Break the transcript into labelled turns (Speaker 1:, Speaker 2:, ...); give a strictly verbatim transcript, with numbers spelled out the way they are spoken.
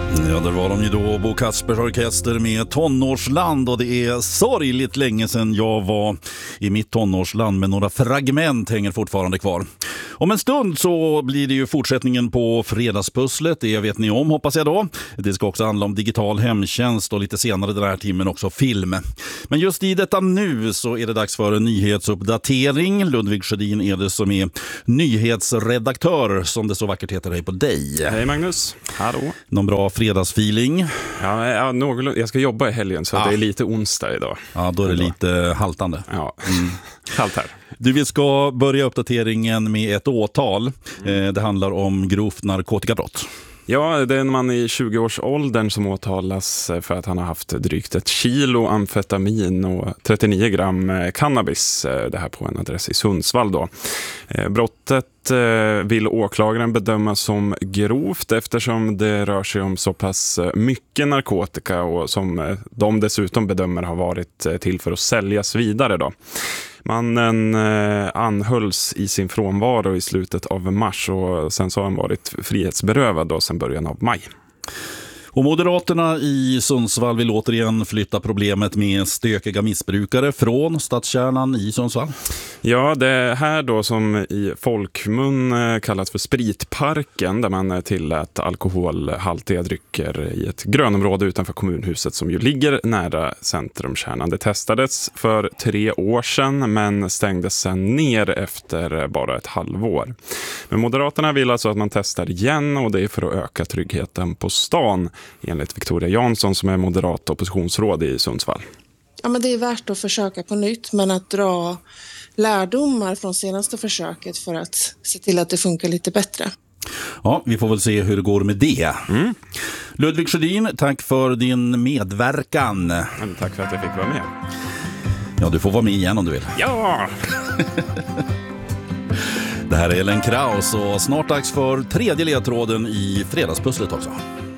Speaker 1: Ja, där var de ju då, Bo Kaspers orkester med Tonårsland, och det är sorgligt länge sedan jag var i mitt tonårsland, men några fragment hänger fortfarande kvar. Om en stund så blir det ju fortsättningen på Fredagspusslet, det vet ni om, hoppas jag då. Det ska också handla om digital hemtjänst och lite senare den här timmen också film. Men just i detta nu så är det dags för en nyhetsuppdatering. Ludvig Sjödin är det som är nyhetsredaktör, som det så vackert heter, dig på dig.
Speaker 2: Hej Magnus, hallå.
Speaker 1: Någon bra fredagsfeeling?
Speaker 2: Ja, ja någon, jag ska jobba i helgen så ah. det är lite onsdag idag.
Speaker 1: Ja, då är det idag. Lite haltande.
Speaker 2: Ja, mm. Halt här.
Speaker 1: Du, vi ska börja uppdateringen med ett åtal. Mm. Det handlar om grovt narkotikabrott.
Speaker 2: Ja, det är en man i tjugo-årsåldern som åtalas för att han har haft drygt ett kilo amfetamin och trettionio gram cannabis. Det här på en adress i Sundsvall då. Brottet vill åklagaren bedöma som grovt eftersom det rör sig om så pass mycket narkotika och som de dessutom bedömer har varit till för att säljas vidare då. Mannen eh, anhölls i sin frånvaro i slutet av mars och sen så har han varit frihetsberövad då sedan början av maj.
Speaker 1: Och Moderaterna i Sundsvall vill återigen flytta problemet med stökiga missbrukare från stadskärnan i Sundsvall.
Speaker 2: Ja, det här då som i folkmun kallas för spritparken, där man tillät alkoholhaltiga drycker i ett grönområde utanför kommunhuset som ju ligger nära centrumkärnan. Det testades för tre år sedan men stängdes sedan ner efter bara ett halvår. Men Moderaterna vill alltså att man testar igen, och det är för att öka tryggheten på stan, enligt Victoria Jansson som är moderat oppositionsråd i Sundsvall.
Speaker 3: Ja, men det är värt att försöka på nytt, men att dra lärdomar från senaste försöket för att se till att det funkar lite bättre.
Speaker 1: Ja, vi får väl se hur det går med det. Mm. Ludvig Sjödin, tack för din medverkan.
Speaker 2: Men tack för att jag fick vara med.
Speaker 1: Ja, du får vara med igen om du vill.
Speaker 2: Ja!
Speaker 1: Det här är Ellen Kraus och snart dags för tredje ledtråden i Fredagspusslet också.